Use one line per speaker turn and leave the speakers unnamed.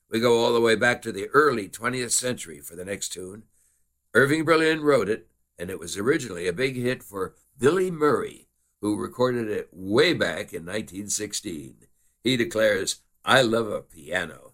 We go all the way back to the early 20th century for the next tune. Irving Berlin wrote it, and it was originally a big hit for Billy Murray, who recorded it way back in 1916. He declares, "I love a piano."